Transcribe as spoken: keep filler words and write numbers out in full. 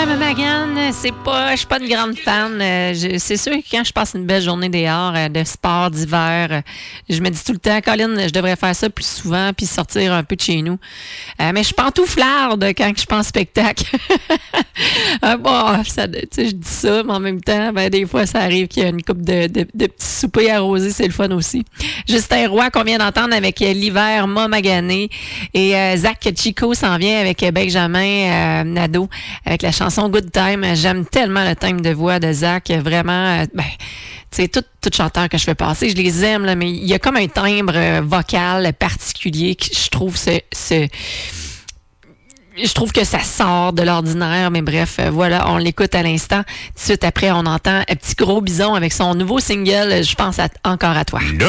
ça me magane. C'est pas, je suis pas une grande fan. Euh, je- c'est sûr que quand je passe une belle journée dehors, euh, de sport, d'hiver, euh, je me dis tout le temps, Colin, je devrais faire ça plus souvent puis sortir un peu de chez nous. Euh, mais je suis pantouflarde quand je pense spectacle. Ah, bon, ça, tu sais, je dis ça, mais en même temps, ben, des fois, ça arrive qu'il y a une coupe de, de, de petits soupers arrosés, c'est le fun aussi. Justin Roy, qu'on vient d'entendre avec euh, l'hiver m'a magané. Et euh, Zach Chico s'en vient avec euh, Benjamin euh, Nadeau, avec la chanson Good Time. J'aime tellement le thème de voix de Zach, vraiment, euh, ben, tu sais, tout, tout chanteur que je fais passer, je les aime, là, mais il y a comme un timbre euh, vocal particulier que je trouve ce... ce Je trouve que ça sort de l'ordinaire, mais bref, euh, voilà, on l'écoute à l'instant. Tout de suite après, on entend un petit gros bison avec son nouveau single, Je pense à, encore à toi.